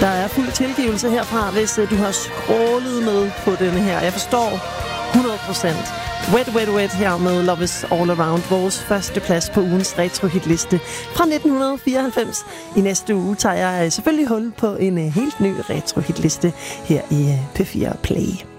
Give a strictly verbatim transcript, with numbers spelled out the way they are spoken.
Der er fuld tilgivelse herfra, hvis du har scrollet med på denne her. Jeg forstår hundrede procent. Wet, Wet, Wet her med Love is All Around. Vores første plads på ugens retro-hitliste fra nitten fireoghalvfems. I næste uge tager jeg selvfølgelig hul på en helt ny retro-hitliste her i P fire Play.